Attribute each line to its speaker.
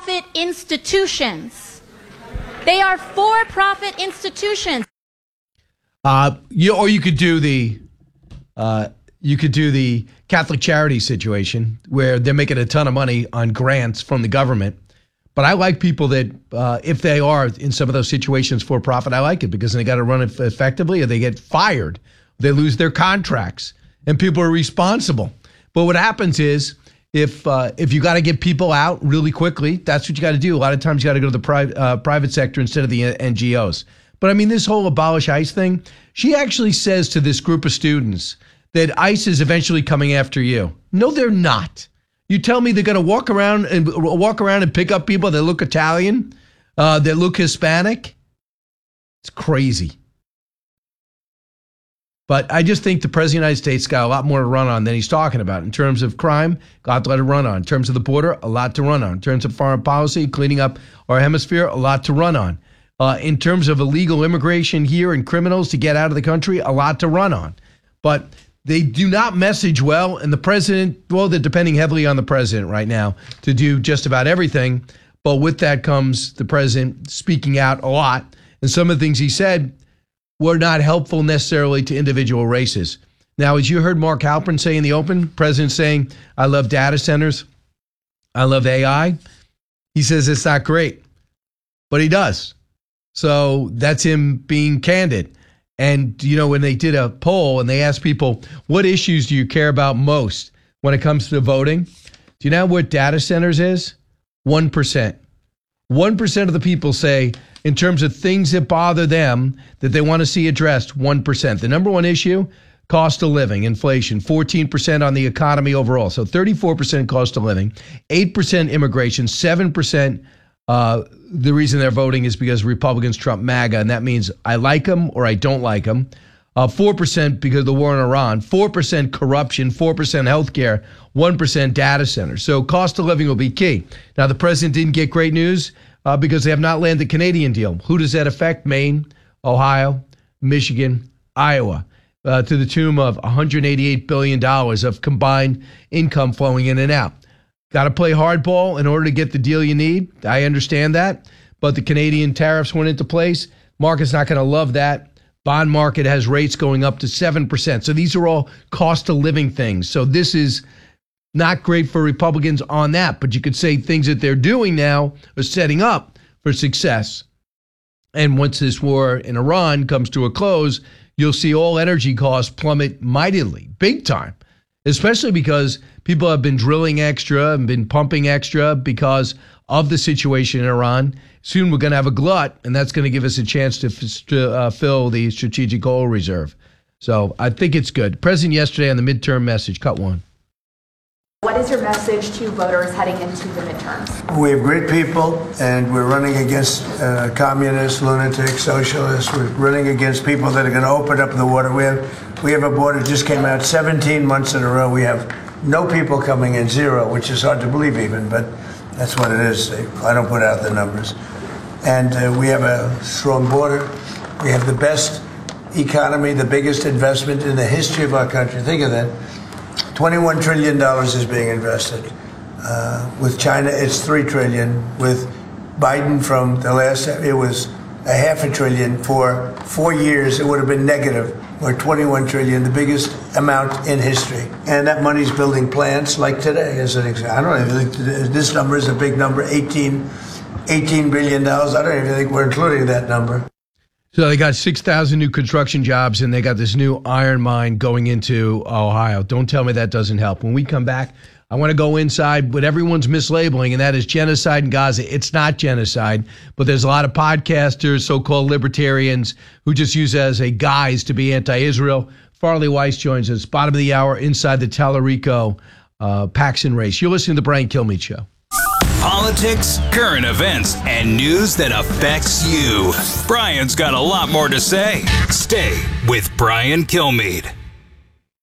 Speaker 1: for-profit institutions. They are for-profit institutions.
Speaker 2: Or you could do the Catholic charity situation where they're making a ton of money on grants from the government. But I like people that, if they are in some of those situations for profit, I like it because they got to run it effectively or they get fired. They lose their contracts and people are responsible. But what happens is if you got to get people out really quickly, that's what you got to do. A lot of times you got to go to the private sector instead of the NGOs. But I mean, this whole abolish ICE thing, she actually says to this group of students that ICE is eventually coming after you. No, they're not. You tell me they're going to walk around and pick up people that look Italian, that look Hispanic? It's crazy. But I just think the President of the United States got a lot more to run on than he's talking about. In terms of crime, got a lot to run on. In terms of the border, a lot to run on. In terms of foreign policy, cleaning up our hemisphere, a lot to run on. In terms of illegal immigration here and criminals to get out of the country, a lot to run on. But they do not message well, and the president, well, they're depending heavily on the president right now to do just about everything. But with that comes the president speaking out a lot. And some of the things he said were not helpful necessarily to individual races. Now, as you heard Mark Halperin say in the open, president saying, I love data centers, I love AI. He says it's not great, but he does. So that's him being candid. And, you know, when they did a poll and they asked people, what issues do you care about most when it comes to voting? Do you know what data centers is? 1%. 1% of the people say, in terms of things that bother them, that they want to see addressed, 1%. The number one issue, cost of living, inflation, 14% on the economy overall. So 34% cost of living, 8% immigration, 7% the reason they're voting is because Republicans trump MAGA, and that means I like them or I don't like them. 4% because of the war in Iran, 4% corruption, 4% healthcare, 1% data centers. So cost of living will be key. Now, the president didn't get great news because they have not landed the Canadian deal. Who does that affect? Maine, Ohio, Michigan, Iowa, to the tune of $188 billion of combined income flowing in and out. Got to play hardball in order to get the deal you need. I understand that. But the Canadian tariffs went into place. Market's not going to love that. Bond market has rates going up to 7%. So these are all cost of living things. So this is not great for Republicans on that. But you could say things that they're doing now are setting up for success. And once this war in Iran comes to a close, you'll see all energy costs plummet mightily, big time. Especially because people have been drilling extra and been pumping extra because of the situation in Iran. Soon we're going to have a glut, and that's going to give us a chance to fill the strategic oil reserve. So I think it's good. President yesterday on the midterm message, cut one.
Speaker 3: What is your message to voters heading into the midterms?
Speaker 4: We have great people, and we're running against communists, lunatics, socialists. We're running against people that are going to open up the water. We have a border just came out 17 months in a row. We have no people coming in, zero, which is hard to believe even, but that's what it is. I don't put out the numbers. And we have a strong border. We have the best economy, the biggest investment in the history of our country. Think of that. $21 trillion is being invested. With China, it's $3 trillion. With Biden from the last, it was $0.5 trillion. For 4 years, it would have been negative. Or $21 trillion, the biggest amount in history. And that money's building plants like today, as an example. I don't even think this number is a big number, $18 billion. I don't even think we're including that number.
Speaker 2: So they got 6,000 new construction jobs, and they got this new iron mine going into Ohio. Don't tell me that doesn't help. When we come back, I want to go inside what everyone's mislabeling, and that is genocide in Gaza. It's not genocide, but there's a lot of podcasters, so-called libertarians, who just use it as a guise to be anti-Israel. Farley Weiss joins us, bottom of the hour, inside the Tallarico Paxson race. You're listening to the Brian Kilmeade Show.
Speaker 5: Politics, current events, and news that affects you. Brian's got a lot more to say. Stay with Brian Kilmeade.